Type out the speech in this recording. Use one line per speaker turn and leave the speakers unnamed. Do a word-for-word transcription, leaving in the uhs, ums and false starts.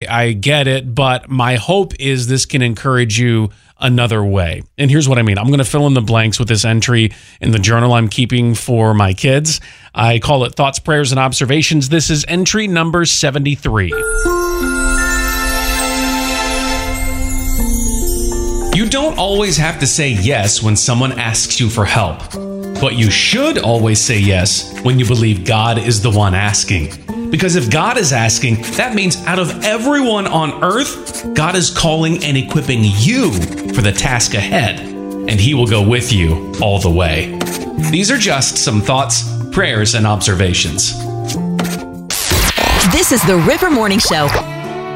I get it, but my hope is this can encourage you another way. And here's what I mean. I'm going to fill in the blanks with this entry in the journal I'm keeping for my kids. I call it Thoughts, Prayers, and Observations. This is entry number seventy-three. You don't always have to say yes when someone asks you for help, but you should always say yes when you believe God is the one asking. Because if God is asking, that means out of everyone on earth, God is calling and equipping you for the task ahead, and He will go with you all the way. These are just some thoughts, prayers, and observations.
This is the River Morning Show.